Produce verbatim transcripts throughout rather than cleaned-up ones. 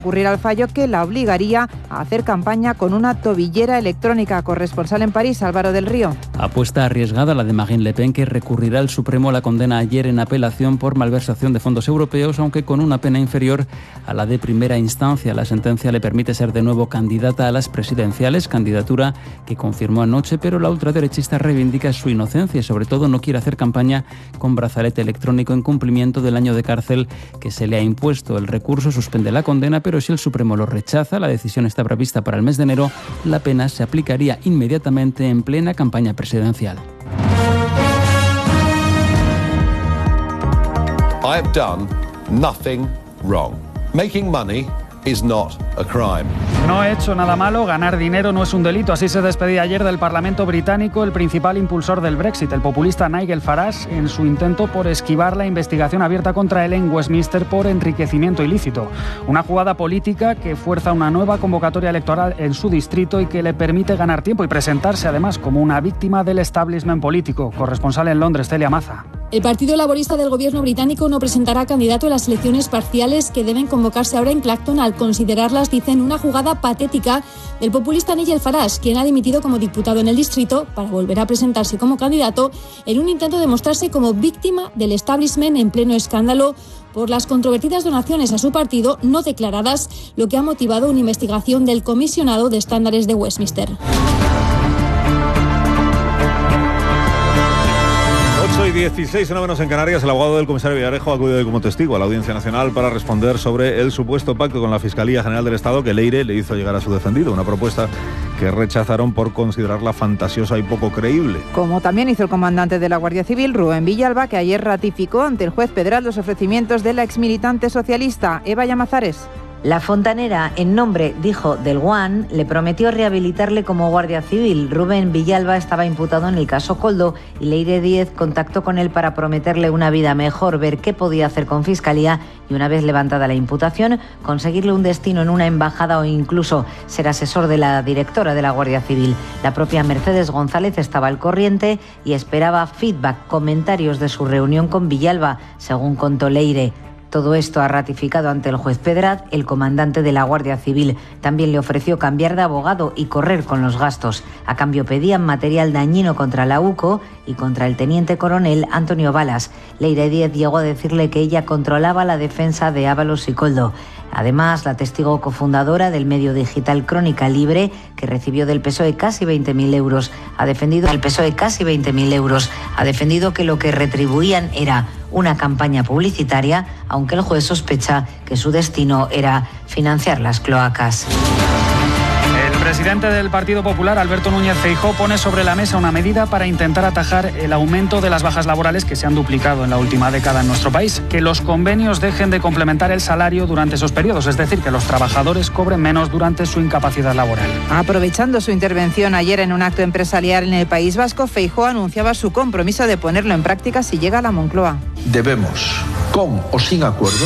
recurrir al fallo que la obligaría a hacer campaña con una tobillera electrónica. Corresponsal en París, Álvaro del Río. Apuesta arriesgada la de Marine Le Pen, que recurrirá al Supremo la condena ayer en apelación por malversación de fondos europeos, aunque con una pena inferior a la de primera instancia. La sentencia le permite ser de nuevo candidata a las presidenciales, candidatura que confirmó anoche, pero la ultraderechista reivindica su inocencia y sobre todo no quiere hacer campaña con brazalete electrónico en cumplimiento del año de cárcel que se le ha impuesto. El recurso suspende la condena, pero si el Supremo lo rechaza, la decisión está prevista para el mes de enero, la pena se aplicaría inmediatamente en plena campaña presidencial. I've done nothing wrong. Making money is not a crime. No he hecho nada malo, ganar dinero no es un delito. Así se despedía ayer del Parlamento británico el principal impulsor del Brexit, el populista Nigel Farage, en su intento por esquivar la investigación abierta contra él en Westminster por enriquecimiento ilícito. Una jugada política que fuerza una nueva convocatoria electoral en su distrito y que le permite ganar tiempo y presentarse además como una víctima del establishment político. Corresponsal en Londres, Celia Maza. El Partido Laborista del Gobierno británico no presentará candidato en las elecciones parciales que deben convocarse ahora en Clacton al considerarlas, dicen, una jugada patética del populista Nigel Farage, quien ha dimitido como diputado en el distrito para volver a presentarse como candidato en un intento de mostrarse como víctima del establishment en pleno escándalo por las controvertidas donaciones a su partido no declaradas, lo que ha motivado una investigación del comisionado de estándares de Westminster. ocho y dieciséis, una menos en Canarias. El abogado del comisario Villarejo ha acudido hoy como testigo a la Audiencia Nacional para responder sobre el supuesto pacto con la Fiscalía General del Estado que Leire le hizo llegar a su defendido. Una propuesta que rechazaron por considerarla fantasiosa y poco creíble. Como también hizo el comandante de la Guardia Civil, Rubén Villalba, que ayer ratificó ante el juez Pedral los ofrecimientos de la exmilitante socialista Eva Llamazares. La fontanera, en nombre, dijo, del Guan, le prometió rehabilitarle como guardia civil. Rubén Villalba estaba imputado en el caso Koldo y Leire Díez contactó con él para prometerle una vida mejor, ver qué podía hacer con Fiscalía y, una vez levantada la imputación, conseguirle un destino en una embajada o incluso ser asesor de la directora de la Guardia Civil. La propia Mercedes González estaba al corriente y esperaba feedback, comentarios de su reunión con Villalba, según contó Leire. Todo esto ha ratificado ante el juez Pedraz, el comandante de la Guardia Civil. También le ofreció cambiar de abogado y correr con los gastos. A cambio pedían material dañino contra la U C O y contra el teniente coronel Antonio Balas. Leire Díez llegó a decirle que ella controlaba la defensa de Ábalos y Koldo. Además, la testigo cofundadora del medio digital Crónica Libre, que recibió del P S O E casi veinte mil euros, ha defendido el P S O E casi veinte mil euros, ha defendido que lo que retribuían era una campaña publicitaria, aunque el juez sospecha que su destino era financiar las cloacas. El presidente del Partido Popular, Alberto Núñez Feijóo, pone sobre la mesa una medida para intentar atajar el aumento de las bajas laborales que se han duplicado en la última década en nuestro país. Que los convenios dejen de complementar el salario durante esos periodos, es decir, que los trabajadores cobren menos durante su incapacidad laboral. Aprovechando su intervención ayer en un acto empresarial en el País Vasco, Feijóo anunciaba su compromiso de ponerlo en práctica si llega a la Moncloa. Debemos, con o sin acuerdo,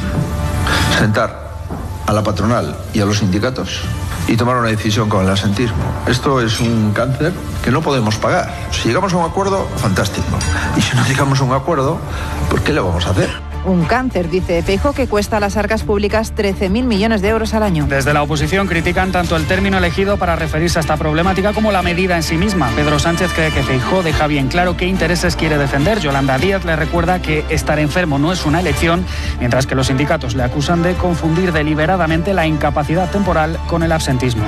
sentar a la patronal y a los sindicatos y tomar una decisión con el asentismo. Esto es un cáncer que no podemos pagar. Si llegamos a un acuerdo, fantástico. Y si no llegamos a un acuerdo, ¿por qué le vamos a hacer? Un cáncer, dice Feijóo, que cuesta a las arcas públicas trece mil millones de euros al año. Desde la oposición critican tanto el término elegido para referirse a esta problemática como la medida en sí misma. Pedro Sánchez cree que Feijóo deja bien claro qué intereses quiere defender. Yolanda Díaz le recuerda que estar enfermo no es una elección, mientras que los sindicatos le acusan de confundir deliberadamente la incapacidad temporal con el absentismo.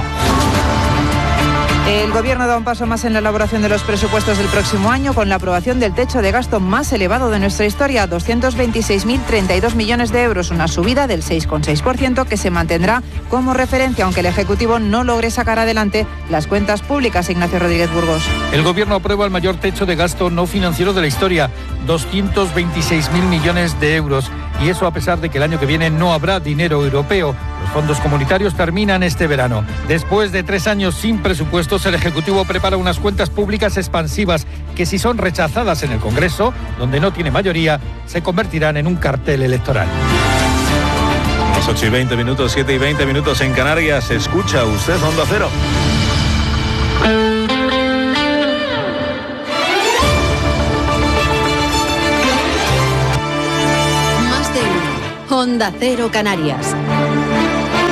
El Gobierno da un paso más en la elaboración de los presupuestos del próximo año con la aprobación del techo de gasto más elevado de nuestra historia, doscientos veintiséis mil treinta y dos millones de euros, una subida del seis coma seis por ciento que se mantendrá como referencia, aunque el Ejecutivo no logre sacar adelante las cuentas públicas. Ignacio Rodríguez Burgos. El Gobierno aprueba el mayor techo de gasto no financiero de la historia, doscientos veintiséis mil millones de euros. Y eso a pesar de que el año que viene no habrá dinero europeo. Los fondos comunitarios terminan este verano. Después de tres años sin presupuestos, el Ejecutivo prepara unas cuentas públicas expansivas que, si son rechazadas en el Congreso, donde no tiene mayoría, se convertirán en un cartel electoral. Las ocho y veinte minutos, siete y veinte minutos en Canarias. Escucha usted Onda Cero. Onda Cero Canarias.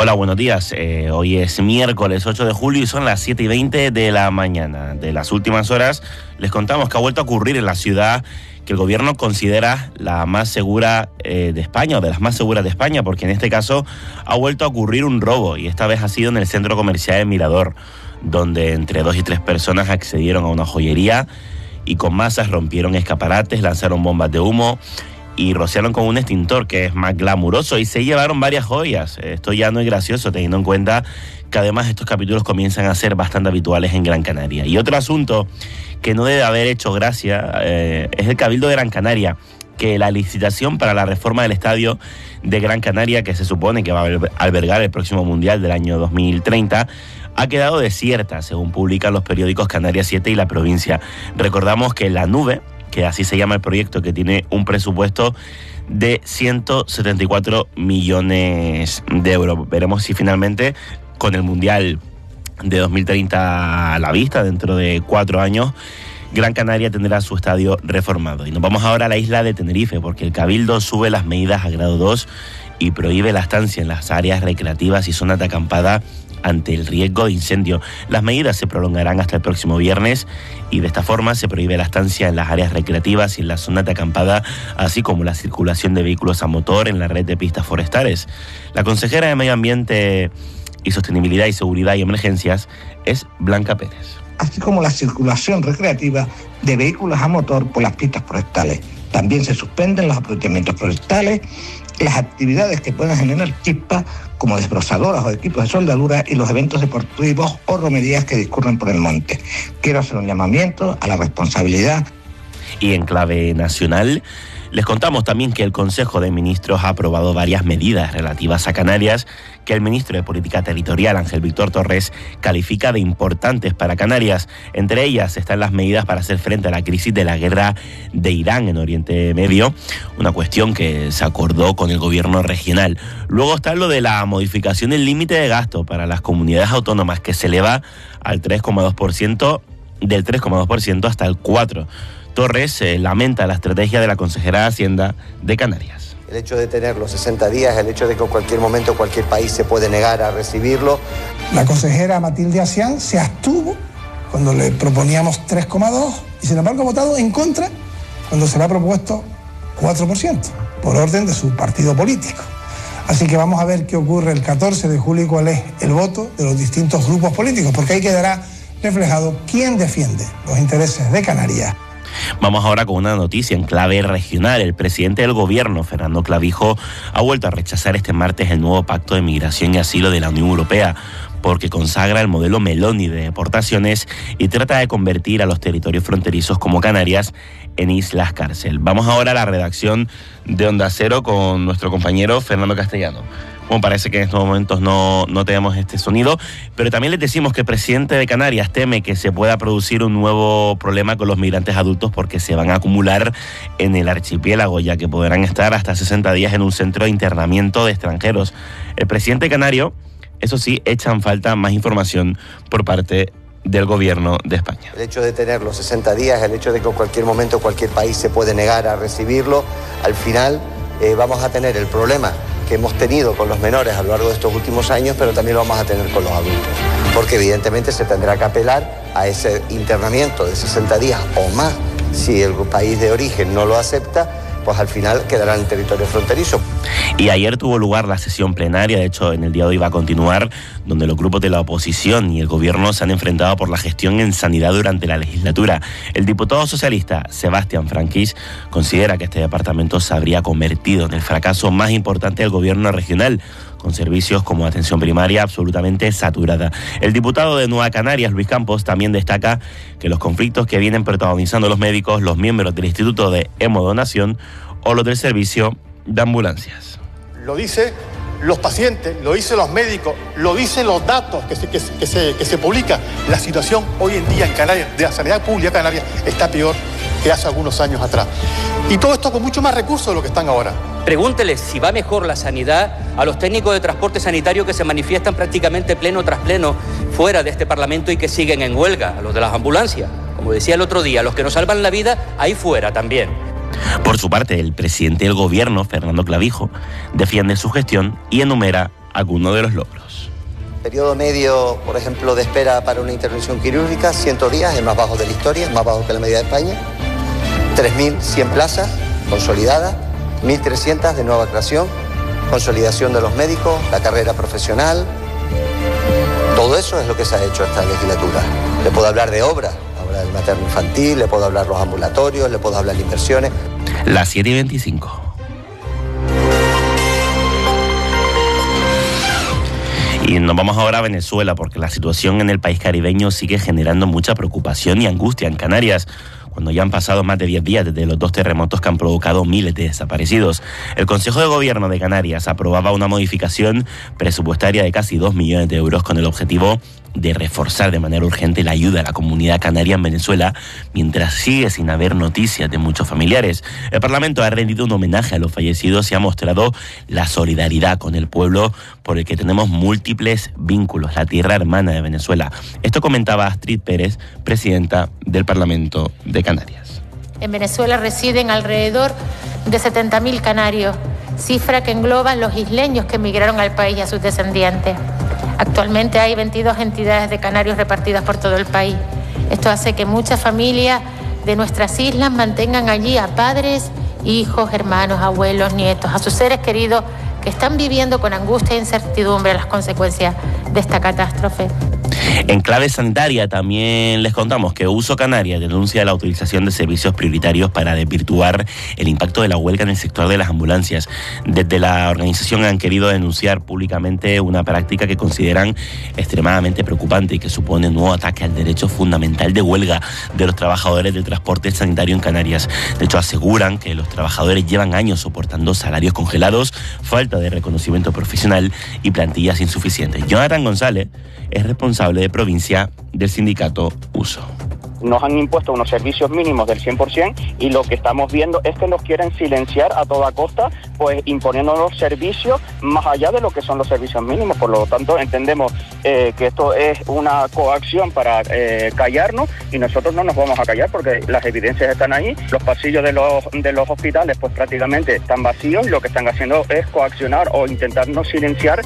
Hola, buenos días. Eh, hoy es miércoles ocho de julio y son las siete y veinte de la mañana. De las últimas horas les contamos que ha vuelto a ocurrir en la ciudad que el gobierno considera la más segura eh, de España, o de las más seguras de España, porque en este caso ha vuelto a ocurrir un robo, y esta vez ha sido en el centro comercial El Mirador, donde entre dos y tres personas accedieron a una joyería y con masas rompieron escaparates, lanzaron bombas de humo y rociaron con un extintor, que es más glamuroso, y se llevaron varias joyas. Esto ya no es gracioso, teniendo en cuenta que además estos capítulos comienzan a ser bastante habituales en Gran Canaria. Y otro asunto que no debe haber hecho gracia eh, es el Cabildo de Gran Canaria, que la licitación para la reforma del estadio de Gran Canaria, que se supone que va a albergar el próximo Mundial del año dos mil treinta, ha quedado desierta, según publican los periódicos Canarias siete y La Provincia. Recordamos que La Nube, que así se llama el proyecto, que tiene un presupuesto de ciento setenta y cuatro millones de euros. Veremos si finalmente, con el Mundial de dos mil treinta a la vista, dentro de cuatro años, Gran Canaria tendrá su estadio reformado. Y nos vamos ahora a la isla de Tenerife, porque el Cabildo sube las medidas a grado dos y prohíbe la estancia en las áreas recreativas y zonas de acampada ante el riesgo de incendio. Las medidas se prolongarán hasta el próximo viernes y de esta forma se prohíbe la estancia en las áreas recreativas y en las zonas de acampada, así como la circulación de vehículos a motor en la red de pistas forestales. La consejera de Medio Ambiente y Sostenibilidad y Seguridad y Emergencias es Blanca Pérez. Así como la circulación recreativa de vehículos a motor por las pistas forestales. También se suspenden los aprovechamientos forestales, las actividades que puedan generar chispas, como desbrozadoras o equipos de soldadura, y los eventos deportivos o romerías que discurren por el monte. Quiero hacer un llamamiento a la responsabilidad. Y en clave nacional, les contamos también que el Consejo de Ministros ha aprobado varias medidas relativas a Canarias que el ministro de Política Territorial, Ángel Víctor Torres, califica de importantes para Canarias. Entre ellas están las medidas para hacer frente a la crisis de la guerra de Irán en Oriente Medio, una cuestión que se acordó con el gobierno regional. Luego está lo de la modificación del límite de gasto para las comunidades autónomas, que se eleva al tres coma dos por ciento, del tres coma dos por ciento hasta el cuatro por ciento. Torres eh, lamenta la estrategia de la consejera de Hacienda de Canarias. El hecho de tener los sesenta días, el hecho de que en cualquier momento cualquier país se puede negar a recibirlo. La consejera Matilde Asián se abstuvo cuando le proponíamos tres coma dos y sin embargo ha votado en contra cuando se le ha propuesto cuatro por ciento, por orden de su partido político. Así que vamos a ver qué ocurre el catorce de julio y cuál es el voto de los distintos grupos políticos, porque ahí quedará reflejado quién defiende los intereses de Canarias. Vamos ahora con una noticia en clave regional. El presidente del gobierno, Fernando Clavijo, ha vuelto a rechazar este martes el nuevo pacto de migración y asilo de la Unión Europea, porque consagra el modelo Meloni de deportaciones y trata de convertir a los territorios fronterizos como Canarias en islas cárcel. Vamos ahora a la redacción de Onda Cero con nuestro compañero Fernando Castellano. Bueno, parece que en estos momentos no, no tenemos este sonido, pero también les decimos que el presidente de Canarias teme que se pueda producir un nuevo problema con los migrantes adultos, porque se van a acumular en el archipiélago, ya que podrán estar hasta sesenta días en un centro de internamiento de extranjeros. El presidente canario, eso sí, echa en falta más información por parte del gobierno de España. El hecho de tener los sesenta días, el hecho de que en cualquier momento cualquier país se puede negar a recibirlo, al final eh, vamos a tener el problema que hemos tenido con los menores a lo largo de estos últimos años, pero también lo vamos a tener con los adultos, porque evidentemente se tendrá que apelar a ese internamiento de sesenta días o más. Si el país de origen no lo acepta, pues al final quedará en el territorio fronterizo. Y ayer tuvo lugar la sesión plenaria, de hecho en el día de hoy va a continuar, donde los grupos de la oposición y el gobierno se han enfrentado por la gestión en sanidad durante la legislatura. El diputado socialista Sebastián Franquís considera que este departamento se habría convertido en el fracaso más importante del gobierno regional, con servicios como atención primaria absolutamente saturada. El diputado de Nueva Canarias, Luis Campos, también destaca que los conflictos que vienen protagonizando los médicos, los miembros del Instituto de Hemodonación o los del servicio de ambulancias. Lo dicen los pacientes, lo dicen los médicos, lo dicen los datos que se, que, que se, que se publican. La situación hoy en día en Canarias, de la sanidad pública canaria, está peor que hace algunos años atrás. Y todo esto con mucho más recursos de lo que están ahora. Pregúnteles si va mejor la sanidad a los técnicos de transporte sanitario que se manifiestan prácticamente pleno tras pleno fuera de este Parlamento y que siguen en huelga, a los de las ambulancias. Como decía el otro día, los que nos salvan la vida ahí fuera también. Por su parte, el presidente del gobierno, Fernando Clavijo, defiende su gestión y enumera algunos de los logros. Periodo medio, por ejemplo, de espera para una intervención quirúrgica, ciento días, el más bajo de la historia, más bajo que la media de España. tres mil cien plazas consolidadas, mil trescientas de nueva creación, consolidación de los médicos, la carrera profesional. Todo eso es lo que se ha hecho esta legislatura. Le puedo hablar de obras, obra del materno infantil, le puedo hablar de los ambulatorios, le puedo hablar de inversiones. Las siete y veinticinco. Y nos vamos ahora a Venezuela, porque la situación en el país caribeño sigue generando mucha preocupación y angustia en Canarias, cuando ya han pasado más de diez días desde los dos terremotos que han provocado miles de desaparecidos. El Consejo de Gobierno de Canarias aprobaba una modificación presupuestaria de casi dos millones de euros con el objetivo de reforzar de manera urgente la ayuda a la comunidad canaria en Venezuela, mientras sigue sin haber noticias de muchos familiares. El Parlamento ha rendido un homenaje a los fallecidos y ha mostrado la solidaridad con el pueblo por el que tenemos múltiples vínculos, la tierra hermana de Venezuela. Esto comentaba Astrid Pérez, presidenta del Parlamento de Canarias. En Venezuela residen alrededor de setenta mil canarios, cifra que engloba los isleños que emigraron al país y a sus descendientes. Actualmente hay veintidós entidades de canarios repartidas por todo el país. Esto hace que muchas familias de nuestras islas mantengan allí a padres, hijos, hermanos, abuelos, nietos, a sus seres queridos que están viviendo con angustia e incertidumbre las consecuencias de esta catástrofe. En clave sanitaria también les contamos que Uso Canarias denuncia la utilización de servicios prioritarios para desvirtuar el impacto de la huelga en el sector de las ambulancias. Desde la organización han querido denunciar públicamente una práctica que consideran extremadamente preocupante y que supone un nuevo ataque al derecho fundamental de huelga de los trabajadores del transporte sanitario en Canarias. De hecho, aseguran que los trabajadores llevan años soportando salarios congelados, falta de reconocimiento profesional y plantillas insuficientes. Jonathan González es responsable de provincia del sindicato Uso. Nos han impuesto unos servicios mínimos del cien por ciento y lo que estamos viendo es que nos quieren silenciar a toda costa, pues imponiéndonos servicios más allá de lo que son los servicios mínimos. Por lo tanto, entendemos eh, que esto es una coacción para eh, callarnos y nosotros no nos vamos a callar porque las evidencias están ahí. Los pasillos de los, de los hospitales pues prácticamente están vacíos y lo que están haciendo es coaccionar o intentarnos silenciar.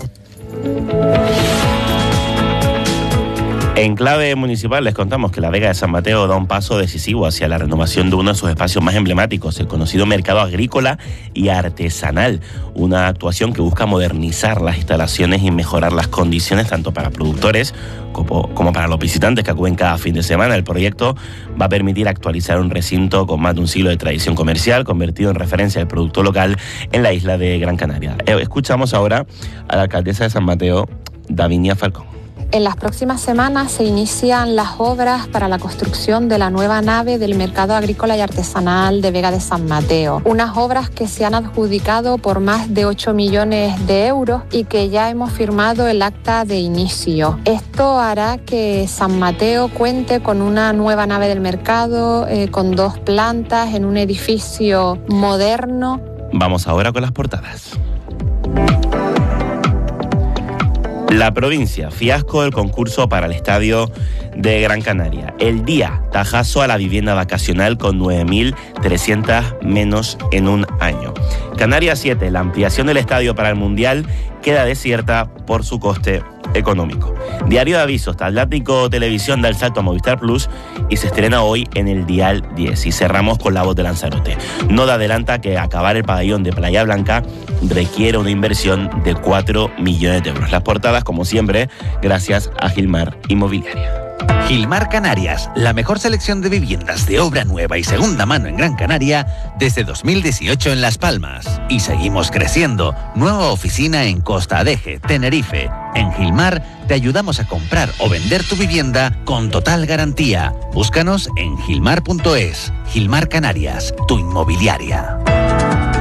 En clave municipal les contamos que la Vega de San Mateo da un paso decisivo hacia la renovación de uno de sus espacios más emblemáticos, el conocido mercado agrícola y artesanal, una actuación que busca modernizar las instalaciones y mejorar las condiciones tanto para productores como, como para los visitantes que acuden cada fin de semana. El proyecto va a permitir actualizar un recinto con más de un siglo de tradición comercial, convertido en referencia del producto local en la isla de Gran Canaria. Escuchamos ahora a la alcaldesa de San Mateo, Davinia Falcón. En las próximas semanas se inician las obras para la construcción de la nueva nave del Mercado Agrícola y Artesanal de Vega de San Mateo. Unas obras que se han adjudicado por más de ocho millones de euros y que ya hemos firmado el acta de inicio. Esto hará que San Mateo cuente con una nueva nave del mercado, eh, con dos plantas, en un edificio moderno. Vamos ahora con las portadas. La provincia, fiasco del concurso para el estadio de Gran Canaria. El día, tajazo a la vivienda vacacional con nueve mil trescientas menos en un año. Canarias siete, la ampliación del estadio para el Mundial queda desierta por su coste económico. Diario de Avisos, Atlántico Televisión da el salto a Movistar Plus y se estrena hoy en el Dial diez. Y cerramos con La Voz de Lanzarote. Noda adelanta que acabar el pabellón de Playa Blanca requiere una inversión de cuatro millones de euros. Las portadas, como siempre, gracias a Gilmar Inmobiliaria. Gilmar Canarias, la mejor selección de viviendas de obra nueva y segunda mano en Gran Canaria desde dos mil dieciocho en Las Palmas. Y seguimos creciendo. Nueva oficina en Costa Adeje, Tenerife. En Gilmar te ayudamos a comprar o vender tu vivienda con total garantía. Búscanos en gilmar punto es. Gilmar Canarias, tu inmobiliaria.